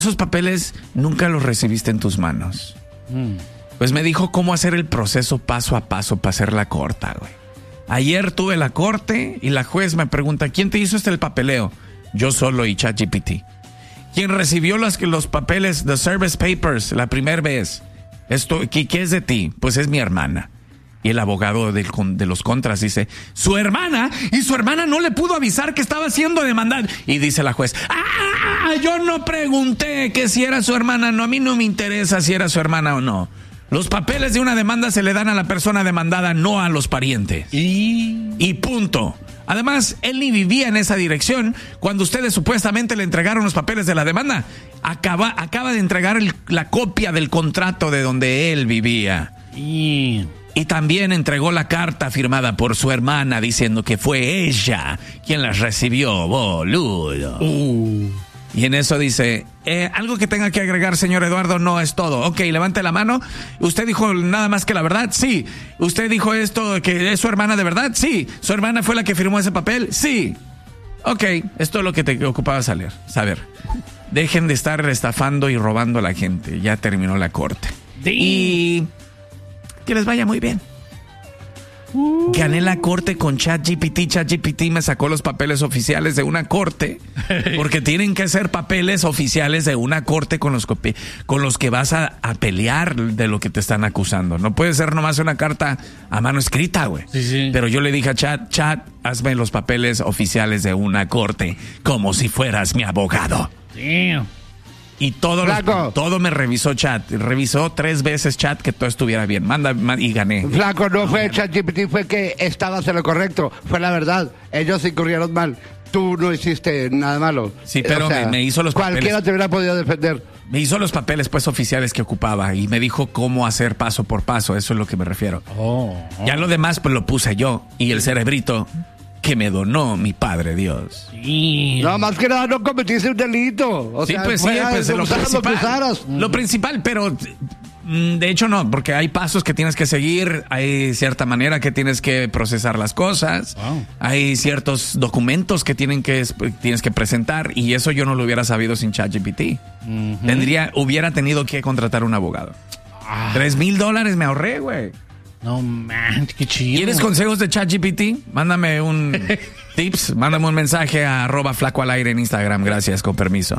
esos papeles nunca los recibiste en tus manos. Pues me dijo cómo hacer el proceso paso a paso para hacer la corta, güey. Ayer tuve la corte y la juez me pregunta, ¿quién te hizo el papeleo? Yo solo y ChatGPT. ¿Quién recibió los papeles, the service papers, la primera vez? ¿Qué es de ti? Pues es mi hermana. Y el abogado de los contras dice, ¿su hermana? Y su hermana no le pudo avisar que estaba siendo demandada. Y dice la juez, yo no pregunté que si era su hermana. No, a mí no me interesa si era su hermana o no. Los papeles de una demanda se le dan a la persona demandada, no a los parientes. Y punto. Además, él ni vivía en esa dirección cuando ustedes supuestamente le entregaron los papeles de la demanda. Acaba de entregar la copia del contrato de donde él vivía. Y también entregó la carta firmada por su hermana diciendo que fue ella quien las recibió, boludo. Y en eso dice, ¿algo que tenga que agregar, señor Eduardo? No, es todo. Ok, levante la mano. ¿Usted dijo nada más que la verdad? Sí. ¿Usted dijo esto, que es su hermana de verdad? Sí. ¿Su hermana fue la que firmó ese papel? Sí. Ok, esto es lo que te ocupaba saber. Dejen de estar estafando y robando a la gente. Ya terminó la corte. Y que les vaya muy bien. Gané la corte con ChatGPT. ChatGPT me sacó los papeles oficiales de una corte, porque tienen que ser papeles oficiales de una corte con los que vas a pelear de lo que te están acusando. No puede ser nomás una carta a mano escrita, güey. Sí. Pero yo le dije a Chat, hazme los papeles oficiales de una corte como si fueras mi abogado. Damn. Y todo me revisó Chat. Revisó 3 veces Chat que todo estuviera bien. Y gané. Flaco, no fue ChatGPT, fue que estabas en lo correcto. Fue la verdad. Ellos incurrieron mal. Tú no hiciste nada malo. Sí, pero me hizo los papeles. Cualquiera te hubiera podido defender. Me hizo los papeles pues oficiales que ocupaba y me dijo cómo hacer paso por paso. Eso es lo que me refiero. Ya lo demás pues lo puse yo. Y el cerebrito que me donó mi padre Dios. No, más que nada no cometiste un delito. Lo principal, pero de hecho no, porque hay pasos que tienes que seguir, hay cierta manera que tienes que procesar las cosas, hay ciertos documentos que tienes que presentar y eso yo no lo hubiera sabido sin ChatGPT. Hubiera tenido que contratar un abogado. $3,000 me ahorré, güey. No, man, qué chido. ¿Quieres consejos de ChatGPT? Mándame un tips, mándame un mensaje a @flacoalaire en Instagram. Gracias, con permiso.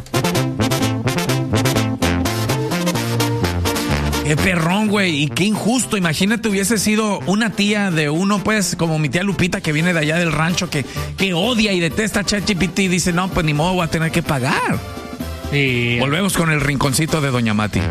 Qué perrón, güey, y qué injusto. Imagínate, hubiese sido una tía de uno, pues, como mi tía Lupita, que viene de allá del rancho, que odia y detesta a ChatGPT. Dice, no, pues ni modo, voy a tener que pagar. Sí. Volvemos con el rinconcito de Doña Mati.